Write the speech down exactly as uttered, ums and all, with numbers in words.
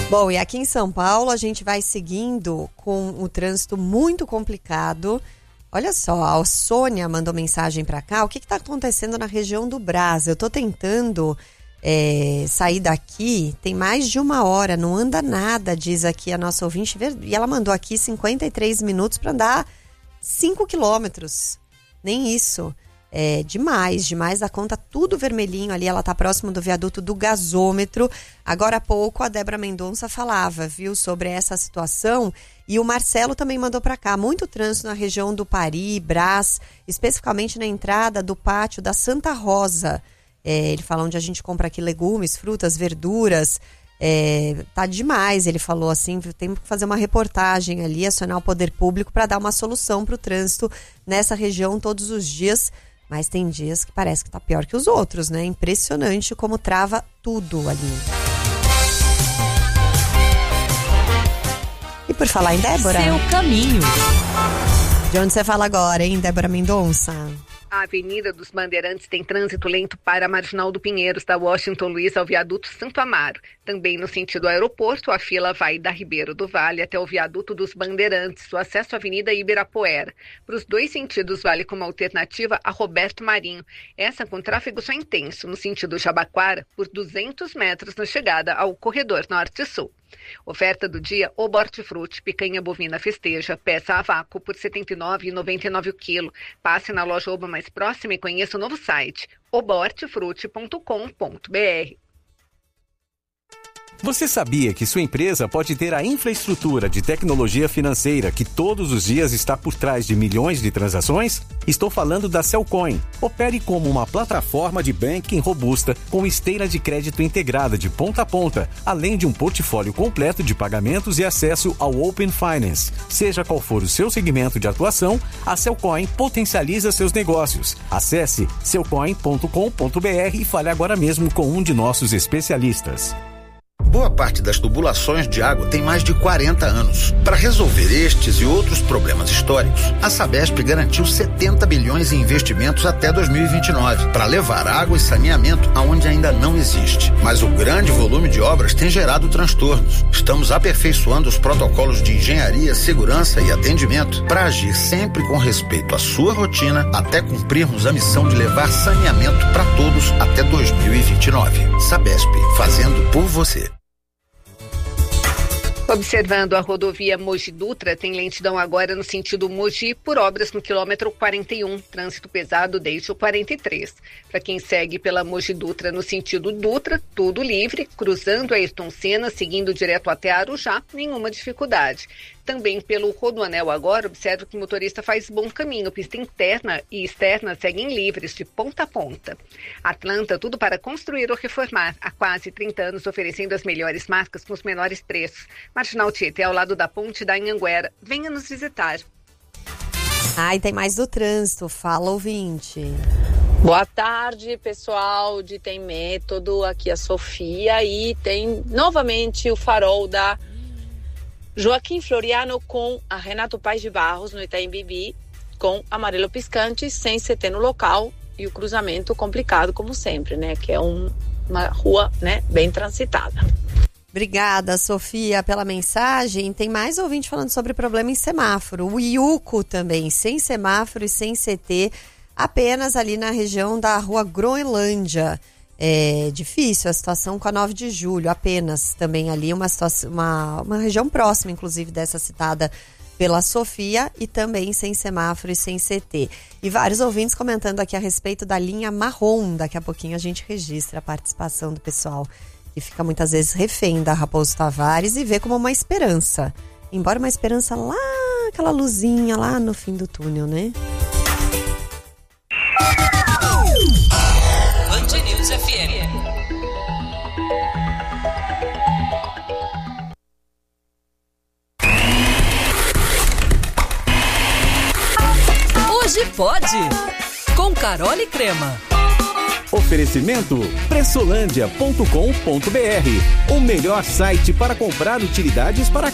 Bom, e aqui em São Paulo a gente vai seguindo com o trânsito muito complicado. Olha só, a Sônia mandou mensagem para cá. O que está acontecendo na região do Brás? Eu estou tentando é, sair daqui, tem mais de uma hora, não anda nada, diz aqui a nossa ouvinte. E ela mandou aqui cinquenta e três minutos para andar cinco quilômetros. Nem isso. É demais, demais da conta, tudo vermelhinho ali. Ela tá próximo do viaduto do gasômetro. Agora há pouco a Débora Mendonça falava, viu, sobre essa situação. E o Marcelo também mandou para cá. Muito trânsito na região do Pari, Brás, especificamente na entrada do pátio da Santa Rosa. É, ele fala onde a gente compra aqui legumes, frutas, verduras. É, tá demais, ele falou assim, tem que fazer uma reportagem ali, acionar o poder público para dar uma solução para o trânsito nessa região todos os dias. Mas tem dias que parece que tá pior que os outros, né? Impressionante como trava tudo ali. E por falar em Débora... Seu caminho. De onde você fala agora, hein, Débora Mendonça? A Avenida dos Bandeirantes tem trânsito lento para a Marginal do Pinheiros, da Washington Luiz ao viaduto Santo Amaro. Também no sentido aeroporto, a fila vai da Ribeiro do Vale até o viaduto dos Bandeirantes, o acesso à Avenida Ibirapuera. Para os dois sentidos, vale como alternativa a Roberto Marinho. Essa com tráfego só intenso, no sentido Jabaquara, por duzentos metros na chegada ao corredor norte-sul. Oferta do dia, o Hortifruti, picanha bovina festeja, peça a vácuo por setenta e nove reais e noventa e nove centavos o quilo. Passe na loja Oba mais próxima e conheça o novo site, oba hortifruti ponto com ponto b r. Você sabia que sua empresa pode ter a infraestrutura de tecnologia financeira que todos os dias está por trás de milhões de transações? Estou falando da Cellcoin. Opere como uma plataforma de banking robusta com esteira de crédito integrada de ponta a ponta, além de um portfólio completo de pagamentos e acesso ao Open Finance. Seja qual for o seu segmento de atuação, a Cellcoin potencializa seus negócios. Acesse cellcoin ponto com ponto b r e fale agora mesmo com um de nossos especialistas. Boa parte das tubulações de água tem mais de quarenta anos. Para resolver estes e outros problemas históricos, a Sabesp garantiu setenta bilhões em investimentos até dois mil e vinte e nove, para levar água e saneamento aonde ainda não existe. Mas o grande volume de obras tem gerado transtornos. Estamos aperfeiçoando os protocolos de engenharia, segurança e atendimento para agir sempre com respeito à sua rotina até cumprirmos a missão de levar saneamento para todos até dois mil e vinte e nove. Sabesp, fazendo por você. Observando a rodovia Mogi Dutra, tem lentidão agora no sentido Mogi por obras no quilômetro quarenta e um, trânsito pesado desde o quarenta e três. Para quem segue pela Mogi Dutra no sentido Dutra, tudo livre, cruzando a Ayrton Senna, seguindo direto até Arujá, nenhuma dificuldade. Também pelo Rodoanel agora, observa que o motorista faz bom caminho, pista interna e externa seguem livres de ponta a ponta. Atlanta, tudo para construir ou reformar, há quase trinta anos oferecendo as melhores marcas com os menores preços. Marginal Tietê, ao lado da ponte da Anhanguera. Venha nos visitar. Ai, tem mais do trânsito, fala ouvinte. Boa tarde, pessoal de Tem Método, aqui é a Sofia e tem novamente o farol da Joaquim Floriano com a Renato Paes de Barros no Itaim Bibi, com amarelo piscante, sem C T no local e o cruzamento complicado como sempre, né? Que é um, uma rua, né, bem transitada. Obrigada, Sofia, pela mensagem. Tem mais ouvinte falando sobre problema em semáforo. O Iuco também, sem semáforo e sem C T, apenas ali na região da rua Groenlândia. É difícil a situação com a nove de julho, apenas também ali uma, situação, uma, uma região próxima, inclusive, dessa citada pela Sofia, e também sem semáforo e sem C T. E vários ouvintes comentando aqui a respeito da linha marrom. Daqui a pouquinho a gente registra a participação do pessoal que fica muitas vezes refém da Raposo Tavares e vê como uma esperança. Embora uma esperança lá, aquela luzinha lá no fim do túnel, né? Band News F M. Hoje pode, com Carol e Crema. Oferecimento pressolândia ponto com ponto b r, o melhor site para comprar utilidades para